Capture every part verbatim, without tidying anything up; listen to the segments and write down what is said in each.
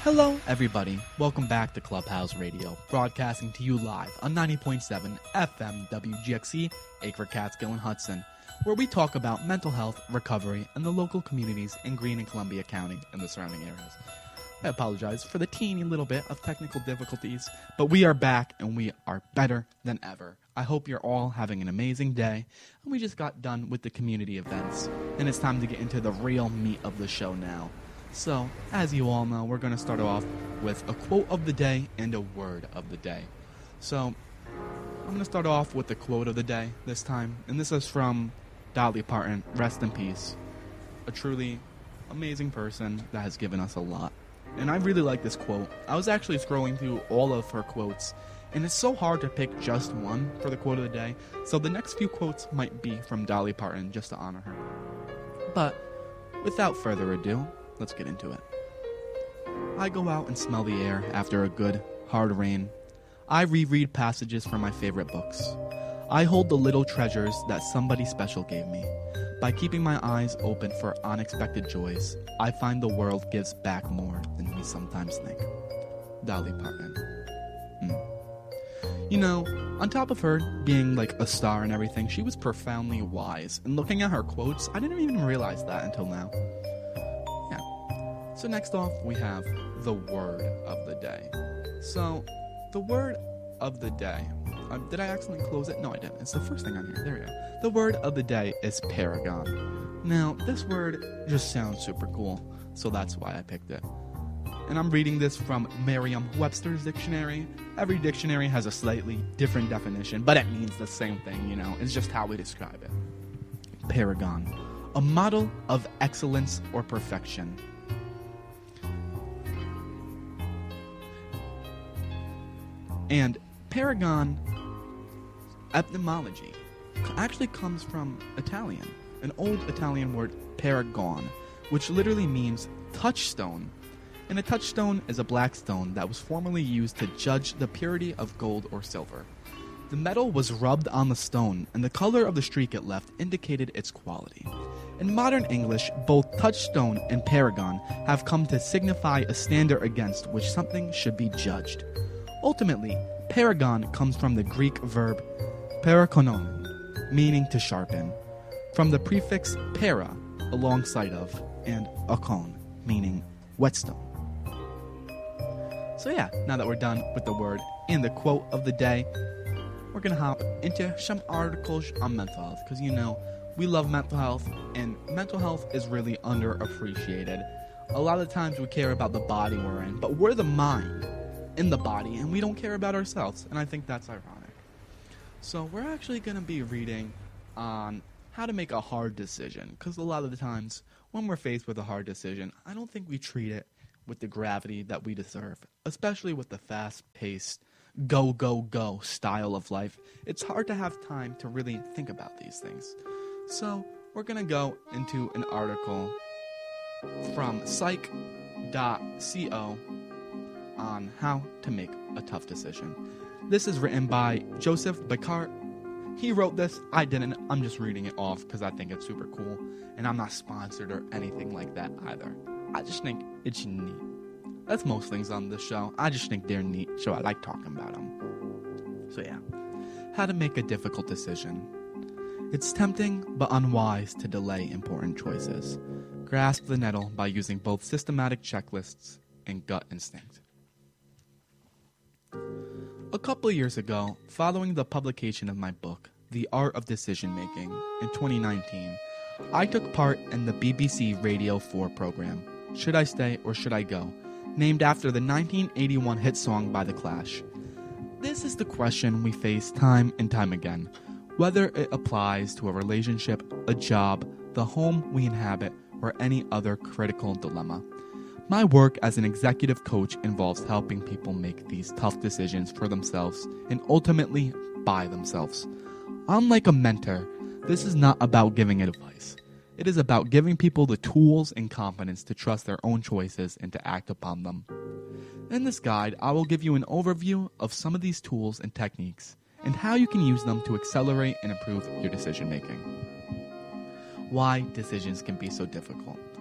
Hello, everybody. Welcome back to Clubhouse Radio, broadcasting to you live on ninety point seven F M W G X C, Acre, Catskill, and Hudson, where we talk about mental health, recovery, and the local communities in Greene and Columbia County and the surrounding areas. I apologize for the teeny little bit of technical difficulties, but we are back and we are better than ever. I hope you're all having an amazing day, and we just got done with the community events, and it's time to get into the real meat of the show now. So, as you all know, we're going to start off with a quote of the day and a word of the day. So, I'm going to start off with the quote of the day this time, and this is from Dolly Parton, rest in peace. A truly amazing person that has given us a lot. And I really like this quote. I was actually scrolling through all of her quotes, and it's so hard to pick just one for the quote of the day, so the next few quotes might be from Dolly Parton just to honor her. But, without further ado, let's get into it. I go out and smell the air after a good, hard rain. I reread passages from my favorite books. I hold the little treasures that somebody special gave me. By keeping my eyes open for unexpected joys, I find the world gives back more than we sometimes think. Dolly Parton. Mm. You know, on top of her being like a star and everything, she was profoundly wise. And looking at her quotes, I didn't even realize that until now. So next off, we have the word of the day. So, the word of the day. Uh, did I accidentally close it? No, I didn't. It's the first thing on here. There we go. The word of the day is paragon. Now, this word just sounds super cool, so that's why I picked it. And I'm reading this from Merriam-Webster's dictionary. Every dictionary has a slightly different definition, but it means the same thing, you know. It's just how we describe it. Paragon. A model of excellence or perfection. And paragon etymology actually comes from Italian, an old Italian word paragon, which literally means touchstone. And a touchstone is a black stone that was formerly used to judge the purity of gold or silver. The metal was rubbed on the stone, and the color of the streak it left indicated its quality. In modern English, both touchstone and paragon have come to signify a standard against which something should be judged. Ultimately, paragon comes from the Greek verb parakonon, meaning to sharpen, from the prefix para, alongside of, and akon, meaning whetstone. So yeah, now that we're done with the word and the quote of the day, we're going to hop into some articles on mental health, because you know, we love mental health, and mental health is really underappreciated. A lot of times we care about the body we're in, but we're the mind in the body, and we don't care about ourselves, and I think that's ironic. So we're actually going to be reading on how to make a hard decision, because a lot of the times when we're faced with a hard decision, I don't think we treat it with the gravity that we deserve, especially with the fast-paced, go, go, go style of life. It's hard to have time to really think about these things. So we're going to go into an article from psych dot co on how to make a tough decision. This is written by Joseph Bacart. He wrote this. I didn't. I'm just reading it off because I think it's super cool, and I'm not sponsored or anything like that either. I just think it's neat. That's most things on this show. I just think they're neat, so I like talking about them. So yeah, how to make a difficult decision. It's tempting but unwise to delay important choices. Grasp the nettle by using both systematic checklists and gut instinct. A couple of years ago, following the publication of my book, The Art of Decision Making, in twenty nineteen, I took part in the B B C Radio four program, Should I Stay or Should I Go?, named after the nineteen eighty-one hit song by The Clash. This is the question we face time and time again, whether it applies to a relationship, a job, the home we inhabit, or any other critical dilemma. My work as an executive coach involves helping people make these tough decisions for themselves and ultimately by themselves. Unlike a mentor, this is not about giving advice. It is about giving people the tools and confidence to trust their own choices and to act upon them. In this guide, I will give you an overview of some of these tools and techniques and how you can use them to accelerate and improve your decision making. Why decisions can be so difficult.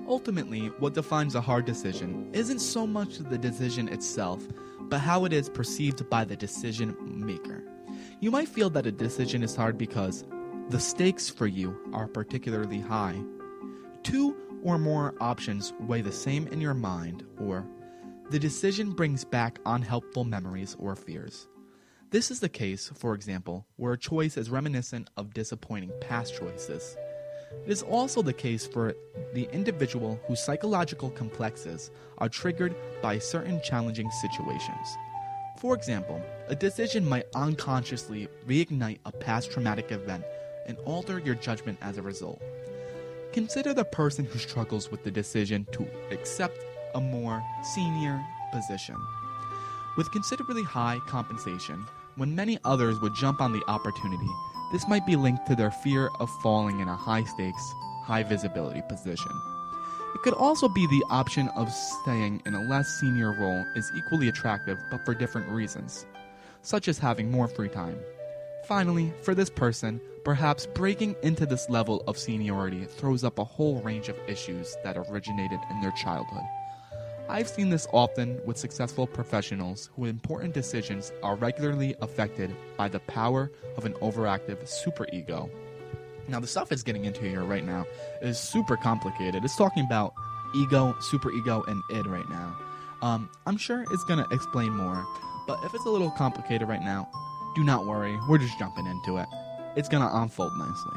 Ultimately, what defines a hard decision isn't so much the decision itself, but how it is perceived by the decision maker. You might feel that a decision is hard because the stakes for you are particularly high. Two or more options weigh the same in your mind, or the decision brings back unhelpful memories or fears. This is the case, for example, where a choice is reminiscent of disappointing past choices. It is also the case for the individual whose psychological complexes are triggered by certain challenging situations. For example, a decision might unconsciously reignite a past traumatic event and alter your judgment as a result. Consider the person who struggles with the decision to accept a more senior position. With considerably high compensation, when many others would jump on the opportunity, this might be linked to their fear of falling in a high-stakes, high-visibility position. It could also be the option of staying in a less senior role is equally attractive but for different reasons, such as having more free time. Finally, for this person, perhaps breaking into this level of seniority throws up a whole range of issues that originated in their childhood. I've seen this often with successful professionals whose important decisions are regularly affected by the power of an overactive superego. Now, the stuff it's getting into here right now is super complicated. It's talking about ego, superego, and id right now. Um, I'm sure it's going to explain more, but if it's a little complicated right now, do not worry. We're just jumping into it. It's going to unfold nicely.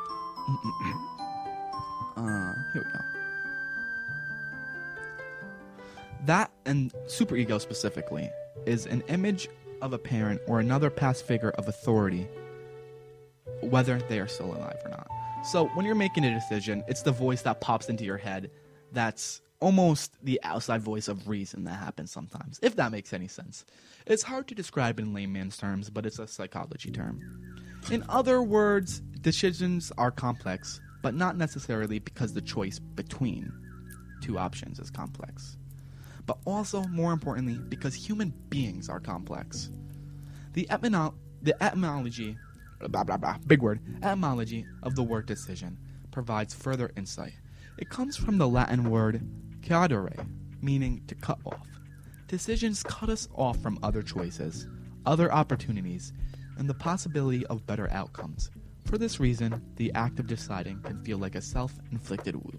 uh, here we go. That, and superego specifically, is an image of a parent or another past figure of authority, whether they are still alive or not. So when you're making a decision, it's the voice that pops into your head that's almost the outside voice of reason that happens sometimes, if that makes any sense. It's hard to describe in layman's terms, but it's a psychology term. In other words, decisions are complex, but not necessarily because the choice between two options is complex, but also, more importantly, because human beings are complex. The, etymolo- the etymology, blah, blah, blah, big word, etymology of the word decision provides further insight. It comes from the Latin word caudere, meaning to cut off. Decisions cut us off from other choices, other opportunities, and the possibility of better outcomes. For this reason, the act of deciding can feel like a self-inflicted wound.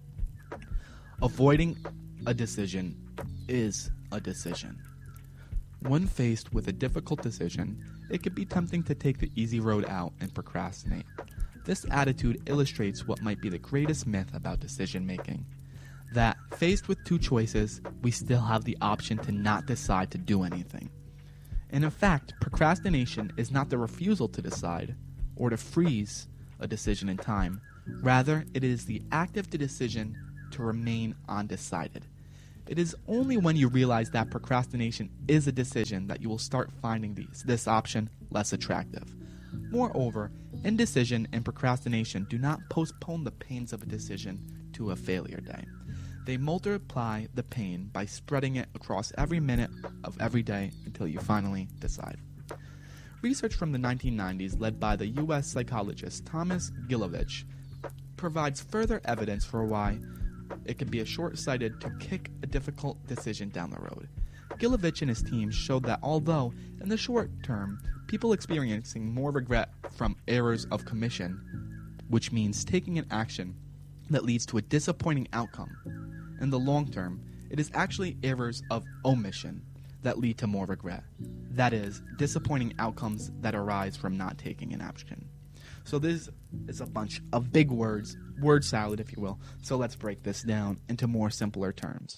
Avoiding a decision is a decision. When faced with a difficult decision, it could be tempting to take the easy road out and procrastinate. This attitude illustrates what might be the greatest myth about decision making, that faced with two choices, we still have the option to not decide to do anything. And in fact, procrastination is not the refusal to decide or to freeze a decision in time. Rather, it is the active decision to remain undecided. It is only when you realize that procrastination is a decision that you will start finding these, this option less attractive. Moreover, indecision and procrastination do not postpone the pains of a decision to a failure day. They multiply the pain by spreading it across every minute of every day until you finally decide. Research from the nineteen nineties, led by the U S psychologist Thomas Gilovich, provides further evidence for why it can be a short-sighted to kick a difficult decision down the road. Gilovich and his team showed that although, in the short term, people experiencing more regret from errors of commission, which means taking an action that leads to a disappointing outcome, in the long term, it is actually errors of omission that lead to more regret. That is, disappointing outcomes that arise from not taking an action. So this is a bunch of big words, word salad if you will, so let's break this down into more simpler terms.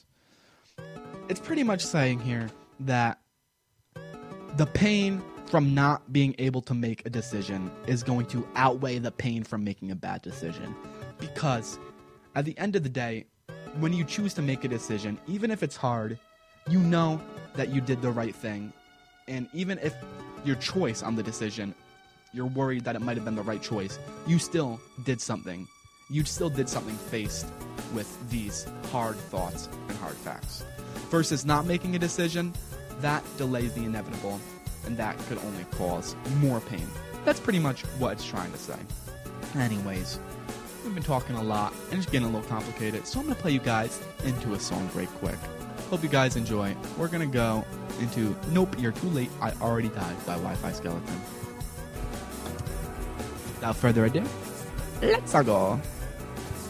It's pretty much saying here that the pain from not being able to make a decision is going to outweigh the pain from making a bad decision. Because at the end of the day, when you choose to make a decision, even if it's hard, you know that you did the right thing. And even if your choice on the decision, you're worried that it might have been the right choice, you still did something. You still did something faced with these hard thoughts and hard facts. Versus not making a decision, that delays the inevitable, and that could only cause more pain. That's pretty much what it's trying to say. Anyways, we've been talking a lot, and it's getting a little complicated, so I'm going to play you guys into a song break quick. Hope you guys enjoy. We're going to go into Nope, You're Too Late, I Already Died by Wi-Fi Skeleton. Without further ado, let's go.